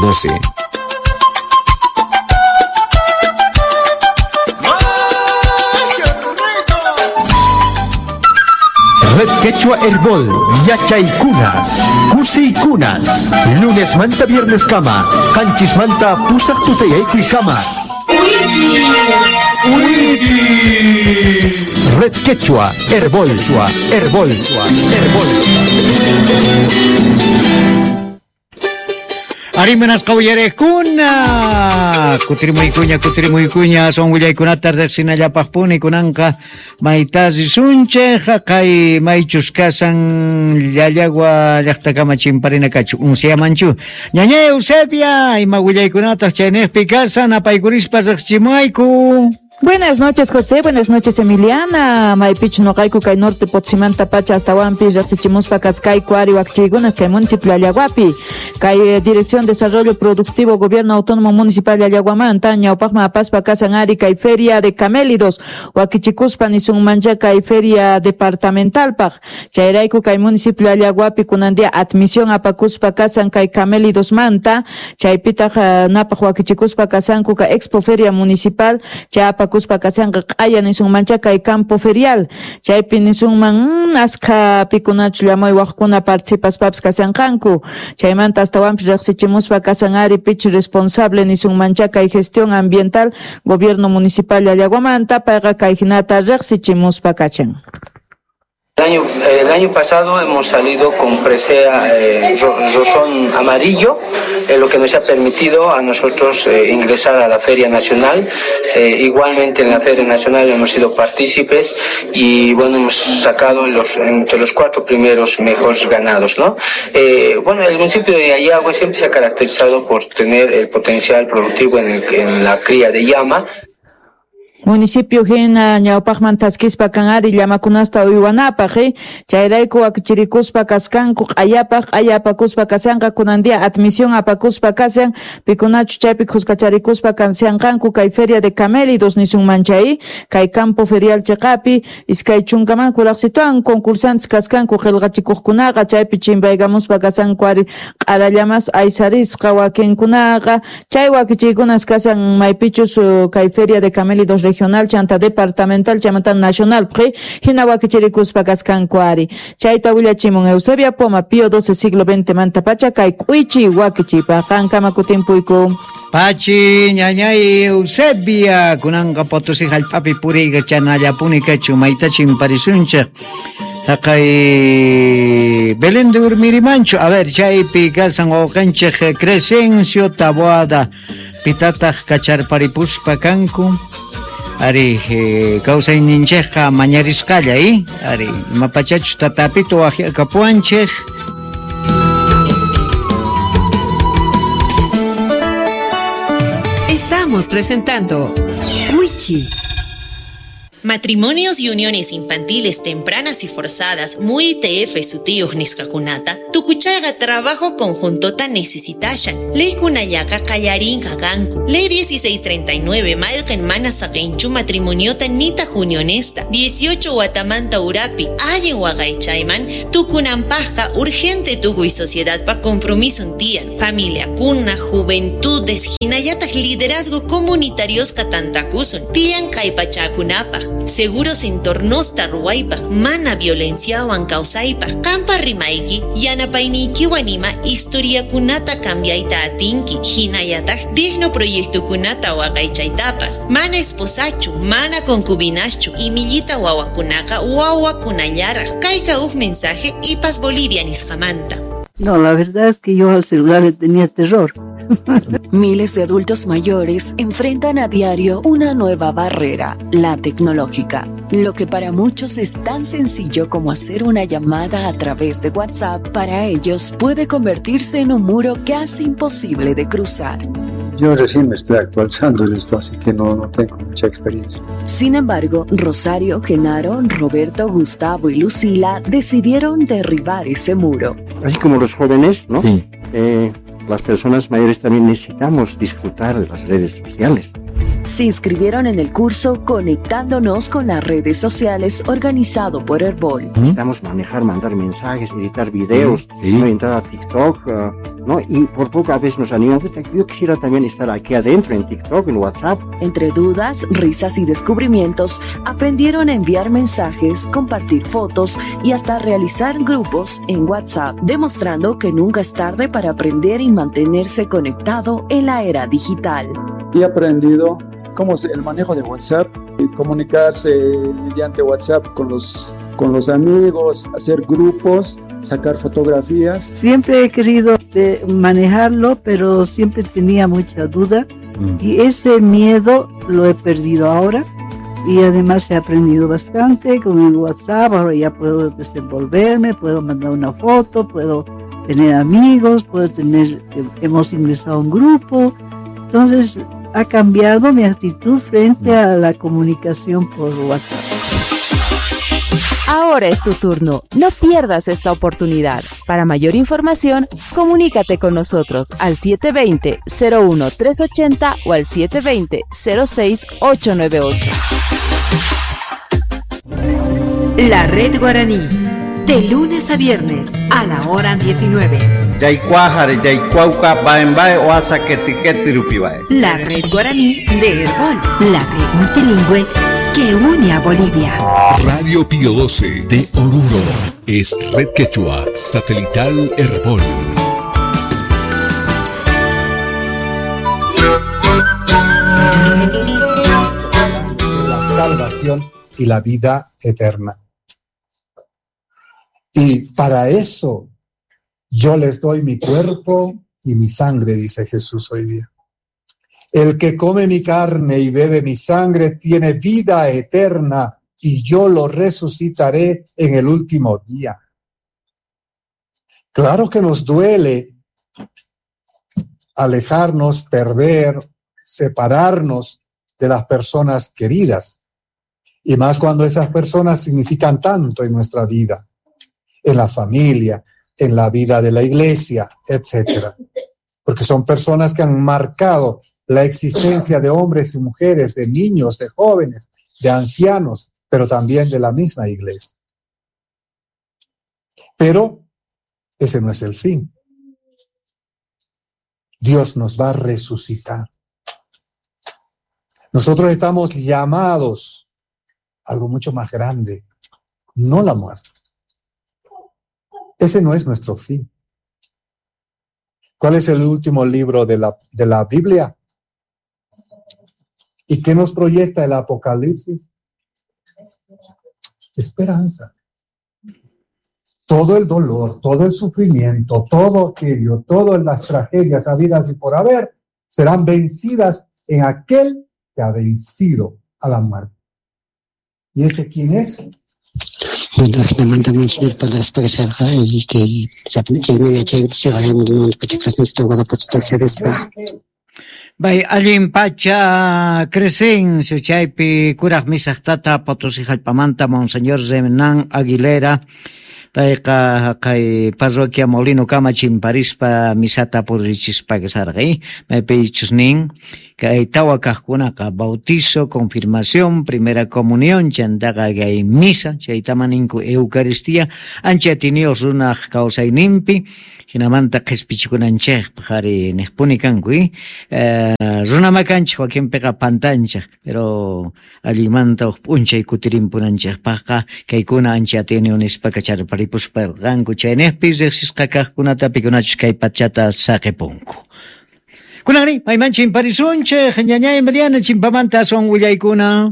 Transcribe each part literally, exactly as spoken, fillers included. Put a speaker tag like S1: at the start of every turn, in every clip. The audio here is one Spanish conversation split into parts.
S1: doce. Red Quechua Herbol, Yachaykunas, Kusiykunas, lunes manta viernes kama, Kanchis manta pusak tutayaykuy kama. Uichi, Uichi. Red Quechua Herbol, Herbol, Herbol.
S2: Arimenas kawiyere kuna kutirimuy kuña kutirimuy kuña son willaykunata riqsinallapaqpuni kunanqa maytasi suncheqa kay maychus kasan llallagua llaqtakama chimparinacachu unsiamanchu ñañay Eusebia ima willaykunatas chayniqpi kasan apaykurispa riqsichimayku.
S3: Buenas noches, José. Buenas noches, Emiliana. Maypich no kayku kay norte Potsimanta pacha hasta Wampi, Raxichimuspa Cascay, Cuari, Huachigunas, kay municipio Ayaguapi, kay Dirección de Desarrollo Productivo, Gobierno Autónomo Municipal de Ayaguamanta, Ñaupajma Apaspa, Casanari, kay Feria de Camélidos, Huaquichicuspa, Nisunmancha, kay Feria Departamental, Paj, Chayraiku, kay municipio de Ayaguapi, Kunandia, Admisión Apacuspa, Casan, kay Camélidos Manta, Chaypita, Napaj, Huaquichicuspa, Casanku, kay Expo Feria Municipal, Chapa, Kuspa kasanqa q'aya nisun manchaqa kay campo ferial chaypi nisunman asqa pikunachu llamoy waqkuna participaspapas kasanqanku chaymanta astawanpi riqsichimuspa kasanari pichu responsable nisun manchaqa kay gestión ambiental gobierno municipal de Ayaguamanta payqa kay hinata riqsichimuspa kachan.
S4: El año, el año pasado hemos salido con presea eh, rosón amarillo, eh, lo que nos ha permitido a nosotros eh, ingresar a la Feria Nacional. Eh, igualmente en la Feria Nacional hemos sido partícipes y bueno, hemos sacado los, entre los cuatro primeros mejores ganados, ¿no? Eh, bueno, el municipio de Ayagua siempre se ha caracterizado por tener el potencial productivo en, el, en la cría de llama.
S3: Municipio hina ñawpaqman taskispa kanari llamakunasta uywanapaq chayrayku wakichirikuspa kaskanku q'ayapaq q'ayapakuspa kasanqa kunandia admisión apakuspa kasan pikunachu chaypi qusqacharikuspa kansianqanku kay feria de Camélidos nisunmanchay kay campo ferial chiqapi iskay chunkaman kulaqsituan concursantes kaskanku qillqachikuqkunaqa chaypi chimbaygamuspa kasanku ari q'arallamas aysarisqa wakinkunaqa chay wakichiykunas kasan maypichus kay feria de Camélidos regional chanta departamental chamanta nacional pre hina wakichirikuspa kaskankuari chayta willachimun Eusebia Poma Pío doce siglo veinte manta pacha kay kuichi wakichipa kankama kutimpuyku
S2: Pachi ñañay Eusebia kunanqa Potosí hallp'api puriyqa chanallapuni kachu mayta chimparisunchaq Kay Belén de Urmirimancho, a ver, chaypi kasan oqanchaq Crescencio Taboada pitataq kacharparipuspa kanku Ari, eh, kausay nincheja mañariscalla, ¿eh? Ari, mapachachu tatapito acapuanchej.
S5: Estamos presentando Cuichi.
S6: Matrimonios y uniones infantiles tempranas y forzadas, muy T F su tío Niscakunata, tucuchaga trabajo conjunto tan necesitashan. Ley Kunayaca Callarín Caganku. Ley dieciséis treinta y nueve, Malca en Manasakenchu, matrimoniota Nita Junionesta. dieciocho Guatamanta Urapi, Ayen Wagaichaiman, Tucunampaja, urgente tugu y sociedad pa compromiso un tian. Familia, cuna, juventudes, Hinayatak liderazgo comunitarios Katantakusun, Tian Kaipachakunapa. Seguros entornosta ruwaypaq mana violenciawan kawsaypaq qampa rimayki yanapayniyki wanima historiakunata cambiayta atinki hinallataq digno proyectokunata waqaychaytapas mana esposachu mana concubinaschu imillita wawakunaqa wawakunallaraq kayka uj mensaje ipas Bolivia nisqamanta.
S7: No, la verdad es que yo al celular le tenía terror.
S5: Miles de adultos mayores enfrentan a diario una nueva barrera, la tecnológica. Lo que para muchos es tan sencillo como hacer una llamada a través de WhatsApp, para ellos puede convertirse en un muro casi imposible de cruzar.
S8: Yo recién me estoy actualizando en esto, así que no, no tengo mucha experiencia.
S5: Sin embargo, Rosario, Genaro, Roberto, Gustavo y Lucila decidieron derribar ese muro.
S9: Así como los jóvenes, ¿no?
S2: Sí.
S9: Eh, las personas mayores también necesitamos disfrutar de las redes sociales.
S5: se inscribieron en el curso Conectándonos con las redes sociales organizado por Herbol.
S9: Necesitamos manejar, mandar mensajes, editar videos, sí. ¿no? Entrar a TikTok, uh, ¿no? Y por poco a veces nos animamos. Yo quisiera también estar aquí adentro en TikTok, en WhatsApp.
S5: Entre dudas, risas y descubrimientos, aprendieron a enviar mensajes, compartir fotos y hasta realizar grupos en WhatsApp, demostrando que nunca es tarde para aprender y mantenerse conectado en la era digital.
S10: He aprendido cómo es el manejo de WhatsApp, comunicarse mediante WhatsApp con los, con los amigos, hacer grupos, sacar fotografías.
S7: Siempre he querido de manejarlo, pero siempre tenía mucha duda mm. y ese miedo lo he perdido ahora. Y además he aprendido bastante con el WhatsApp. Ahora ya puedo desenvolverme, puedo mandar una foto, puedo tener amigos, puedo tener, hemos ingresado a un grupo. Entonces ha cambiado mi actitud frente a la comunicación por WhatsApp.
S11: Ahora es tu turno. No pierdas esta oportunidad. Para mayor información, comunícate con nosotros al siete dos cero, cero uno tres ocho cero o al siete dos cero, cero seis ocho nueve ocho.
S12: La Red Guaraní, de lunes a viernes a la hora diecinueve.
S13: Yaicuajare, Yaicuauca, Baembae, Oasa, Ketiqueti, Rupibae.
S12: La Red Guaraní de Herbol, la red multilingüe que une a Bolivia.
S14: Radio Pío doce de Oruro es Red Quechua Satelital Herbol.
S15: La salvación y la vida eterna. Y para eso yo les doy mi cuerpo y mi sangre, dice Jesús hoy día. El que come mi carne y bebe mi sangre tiene vida eterna y yo lo resucitaré en el último día. Claro que nos duele alejarnos, perder, separarnos de las personas queridas. Y más cuando esas personas significan tanto en nuestra vida, en la familia, en la vida de la iglesia, etcétera. Porque son personas que han marcado la existencia de hombres y mujeres, de niños, de jóvenes, de ancianos, pero también de la misma iglesia. Pero ese no es el fin. Dios nos va a resucitar. Nosotros estamos llamados a algo mucho más grande, no la muerte. Ese no es nuestro fin. ¿Cuál es el último libro de la, de la Biblia? ¿Y qué nos proyecta el Apocalipsis? Esperanza. Todo el dolor, todo el sufrimiento, todo aquello, todas las tragedias habidas y por haber, serán vencidas en aquel que ha vencido a la muerte. ¿Y ese quién es?
S16: Bueno, le mandamos mil palabras para que salga y que se aplique en media chévere, se vaya muy bien, porque casi no estoy guardando por su tercera despacho.
S2: Bay alin pacha Crescencio chaypi kuraq misaq tata Potosí hallpamanta Monseñor Renan Aguilera payqa kay parroquia Molino Kama Chimparispa misata purichispa kasarqay maypi chusnin kay tawa kaqkunaqa bautizo, confirmación, primera comunión, chantaqa kay misa, chaytamaninku Eucaristía, ancha tinios runaq kawsayninpi, hinamanta qhispichikunanchayqa qhari niqpuni kanku, eh, runamakanchik wakinpiqa pantanchik, pero allimanta uq p'unchay kutirinpunanchikpaqa kaykuna ancha tinion nispa kacharparipusparqanku, chayniypi riqsisqa kaqkunata pikunachus kay pachata saqipunku. Kunari, mayman chimparisunche, ñañay Mariana chimpamanta son willaykuna.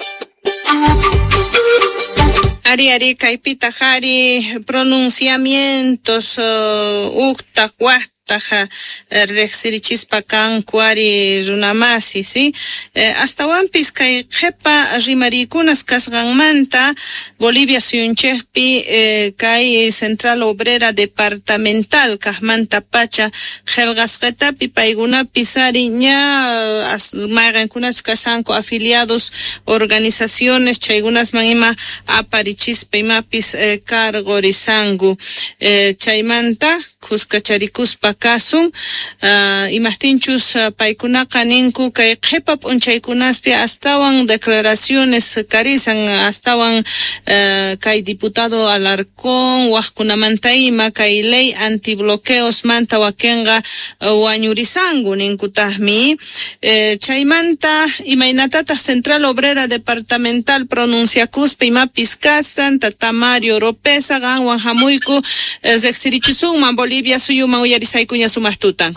S17: Ari ari kaipita hari pronunciamientos uh, ukta huasta rexirichispa kan kuari runamasi, ¿sí? Eh, hasta wampis kay jepa rimarikunas kasganmanta Bolivia suyunchejpi eh, kay Central Obrera Departamental kasmanta pacha helgasqetapi payguna pisari ña mayqankunas kasanku afiliados organizaciones chaygunas manima aparichispa imapis eh, cargo risangu eh, chaymanta kuskacharikuspa kasun uh, imastinchus uh, paykunaqa ninku kay qhipa p'unchaykunaspi astawan declaraciones karisan astawan uh, kay diputado Alarcón waqkunamanta ima kay ley antibloqueos manta wakenqa uh, wañurisangu ninkutaqmi eh, chaymanta imaynatataq Central Obrera Departamental pronunciakuspa imapis kasan tata Mario Oropesa ganwan hamuyku eh, reqsirichisunman Bolivia suyuman uyarisaykuña sumaqtutan.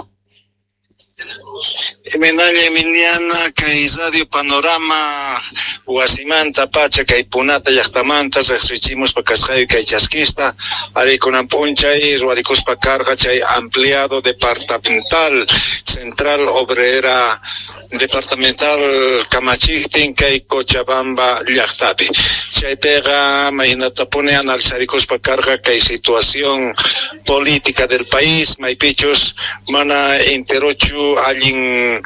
S18: Emenalia Emiliana kay Radio Panorama wasimanta pacha kay punata llaqtamanta reqsirichimos pakasqayu kay chaskista arikunan p'unchay ruwarikuspa karqa chay ampliado departamental Central Obrera Departamental Kamachiktin kay Cochabamba llaqtapi chaypiqa mahinatapuni analizarikuspa karqa kay situación política del país maypichus mana interochu allin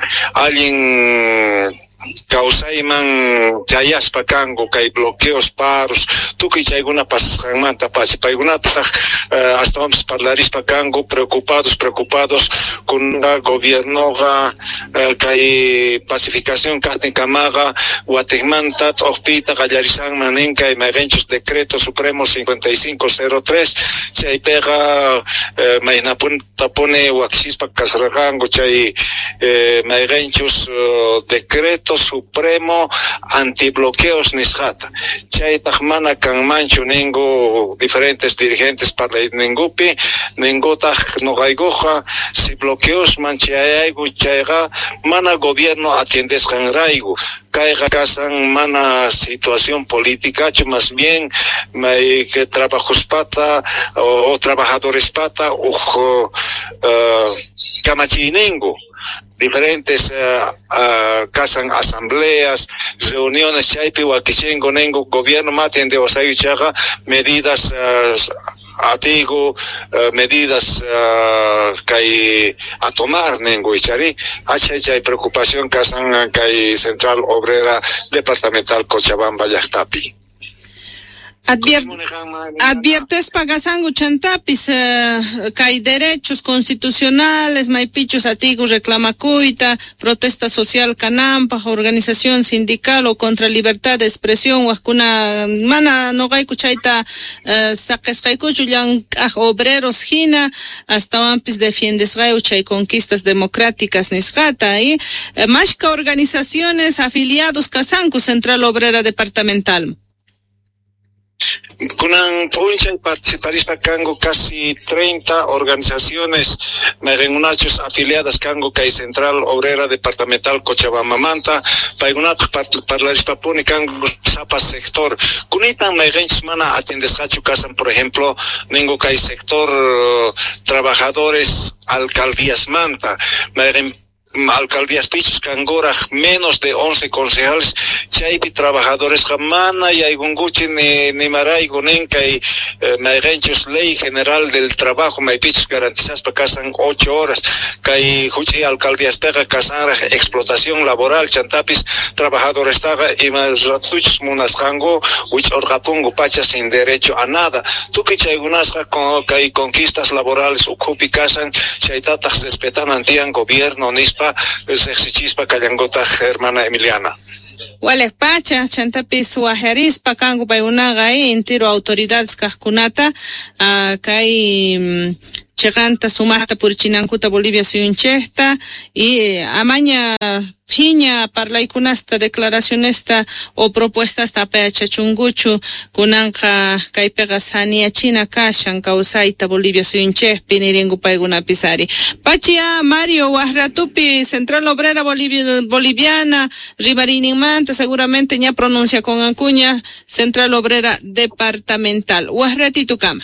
S18: allin causayman chayaspa kangu kay bloqueos paros tukuy chaykuna pasasqanmanta pasi paykunataq uh, hasta vamos parlarispa kangu preocupados preocupados con la gobiernoqa uh, kay pacificación kaqtin kamaqa watikmanta t'uqpita qallarisanman nin kay mayqinchus decreto supremo cincuenta y cinco cero tres chaypiqa uh, maynapuntapuni waksispa kasharqanku chay uh, mayqinchus uh, decreto Supremo antibloqueos nisqata chaytaq mana kanmanchu ningu diferentes dirigentes para ningupi ningutaq nuqaykuqa si bloqueos manchayayku chayqa mana gobierno atiendesqanrayku kayqa kasan mana situación política más bien may que trabajospata o, o trabajadorespata uj uh, kamachiningu diferentes uh, uh, casan asambleas, reuniones chaypi wakichengo nengo gobierno maten de osayu chaga medidas uh, atigo uh, medidas uh, kay a tomar nengo ichari achay chay preocupación casan kay Central Obrera Departamental Cochabamba llaqtapi.
S17: Advier adviertes pagasangu chantapis uh, kay derechos constitucionales maypichus atigu reclamacuita protesta social kanampa organización sindical o contra libertad de expresión waqkuna mana noqayku chayta uh, saqesqaykuchu llan k'aq obreros hina astawanpis defiendesqayu chay conquistas democráticas nisqata y uh, mashka organizaciones afiliados kasanku Central Obrera Departamental.
S18: Kunan puncha y participarispa kango casi treinta organizaciones merenunachos afiliadas kango kay Central Obrera Departamental Cochabamba manta paygunata parlarispa puni kango sapa sector kunitan merenchos mana atendesqachu kasan por ejemplo ningo kay sector uh, trabajadores alcaldías manta meren alcaldías pichos cangora menos de once concejales chaypi trabajadores jamana y aygunguchi ni ni maraigo nenka y eh, mayrenchos ley general del trabajo maypichos garantizas para casan ocho horas kay huchi alcaldías pega casan explotación laboral chantapis trabajadores taga y más ratuchos munasjango which orgapungo pacha sin derecho a nada tu que chaygunasga con kay conquistas laborales ocupi casan chaytatas respetan antian gobierno nispa sexichispa kallangota hermana Emiliana.
S17: Wale pacha chantapis wajarispa kangu payunaga intiro autoridades kajkunata uh, kay um, cheganta sumata purchinankuta Bolivia suyunchesta y eh, amaña piña parlaykunasta declaracionesta o propuestasta pecha chunguchu kunanqa kaypiqa sania china kashan kawsayta Bolivia suyuncheh piniringu payguna pisari pachia Mario wajratupi Central Obrera Bolivia, Boliviana ribarinimanta seguramente ña pronuncia con ancuña Central Obrera Departamental wajratitu kama.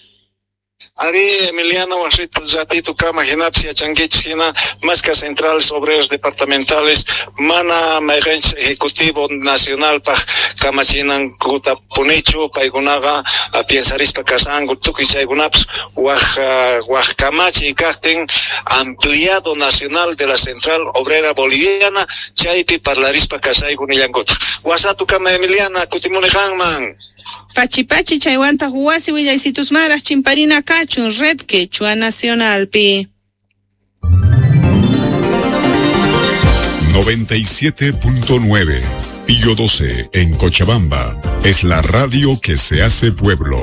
S18: Ari Emiliano Wasita Zatito Kama Hinapsia Changichina, más que centrales obreros departamentales, mana Magench Ejecutivo Nacional Paj Kamachinan Kuta Punichu, Paigunaga, a Piensarispa Kasangu, Tukichay-Gunaps, Waj Kamachi Kachtin, ampliado nacional de la Central Obrera Boliviana, Chaipi Parlarispa Kasay Guniyangut. Wasatu Kama Emiliana, Kutimuni Hangman.
S17: Pachi pachi chaywanta huwasi willaysitus maras chimparina kachun Red Quechua Nacional pi.
S14: noventa y siete punto nueve Pío doce en Cochabamba. Es la radio que se hace pueblo.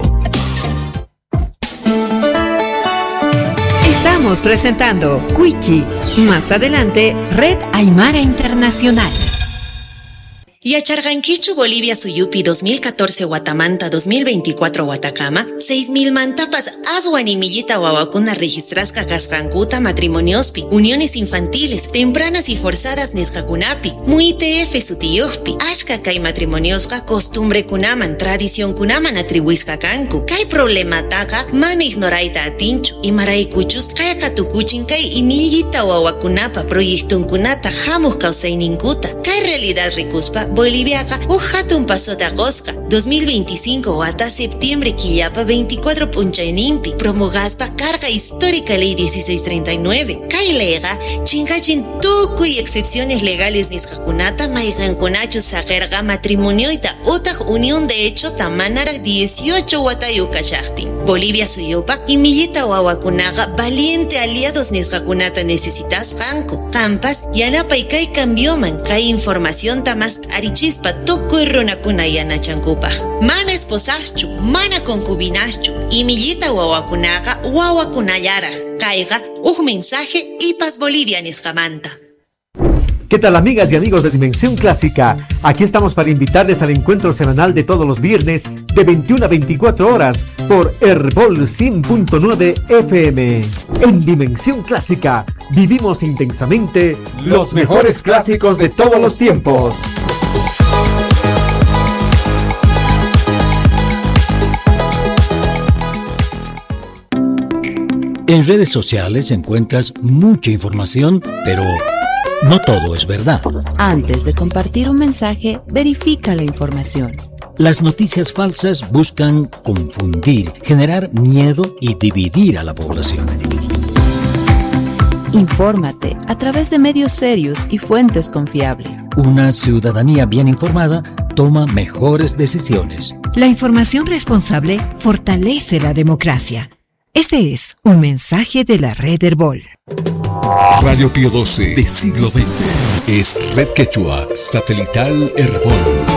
S12: Estamos presentando Cuichi. Más adelante, Red Aymara Internacional.
S6: Yacharganquichu Bolivia Suyupi dos mil catorce Guatamanta dos mil veinticuatro Guatacama seis mil mantapas aswan y millita wawakuna registrasca cascancuta matrimoniospi, uniones infantiles, tempranas y forzadas nescacunapi, muitf sutiyuhpi, ashka kai matrimoniosca costumbre kunaman, tradición kunaman atribuisca cancu, kai problemataca mana ignoraita atinchu, y maraikuchus hayakatukuchin kai y millita wawakunapa proyectunkunata jamus causaininkuta, kai realidad ricuspa Boliviaca ujatun paso de agosca dos mil veinticinco hasta septiembre quillapa veinticuatro punchainimpi promogaspa carga histórica ley dieciséis treinta y nueve kailega chincachin tuku y excepciones legales niscacunata maiganconacho sagerga matrimonioita utaj unión de hecho tamanara dieciocho watayukashachtin Bolivia suyopa y millita wawakunaga valiente aliados niscacunata necesitas janko campas yanapaikai cambioman kai información tamas arichispa tukuy runakuna yanachankupa mana esposaschu mana concubinaschu y millita wawakunaga wawakunayara caiga un mensaje y paz Bolivia niscamanta.
S1: ¿Qué tal, amigas y amigos de Dimensión Clásica? Aquí estamos para invitarles al encuentro semanal de todos los viernes de veintiuna a veinticuatro horas por Herbol cien punto nueve F M. En Dimensión Clásica vivimos intensamente los mejores clásicos de todos los tiempos.
S19: En redes sociales encuentras mucha información, pero no todo es verdad.
S11: Antes de compartir un mensaje, verifica la información.
S19: Las noticias falsas buscan confundir, generar miedo y dividir a la población.
S11: Infórmate a través de medios serios y fuentes confiables.
S19: Una ciudadanía bien informada toma mejores decisiones.
S12: La información responsable fortalece la democracia. Este es un mensaje de la Red Herbol.
S14: Radio Pío doce de siglo veinte es Red Quechua Satelital Herbol.